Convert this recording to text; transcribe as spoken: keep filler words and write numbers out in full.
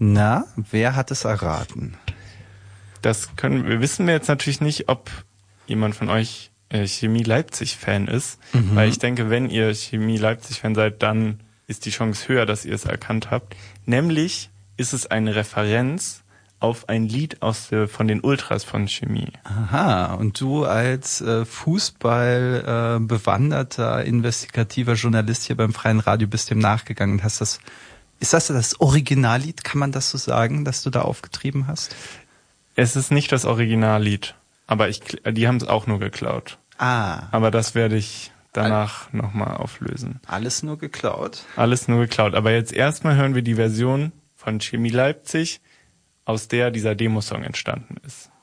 Na, wer hat es erraten? Das können wir wissen wir jetzt natürlich nicht, ob jemand von euch äh, Chemie Leipzig-Fan ist, mhm. weil ich denke, wenn ihr Chemie Leipzig-Fan seid, dann ist die Chance höher, dass ihr es erkannt habt. Nämlich ist es eine Referenz auf ein Lied aus der, von den Ultras von Chemie. Aha, und du als äh, Fußball äh, bewanderter, investigativer Journalist hier beim Freien Radio bist dem nachgegangen und hast das, ist das das Originallied, kann man das so sagen, das du da aufgetrieben hast? Es ist nicht das Originallied, aber ich, die haben es auch nur geklaut. Ah. Aber das werde ich danach All- nochmal auflösen. Alles nur geklaut? Alles nur geklaut. Aber jetzt erstmal hören wir die Version von Chemie Leipzig, aus der dieser Demosong entstanden ist.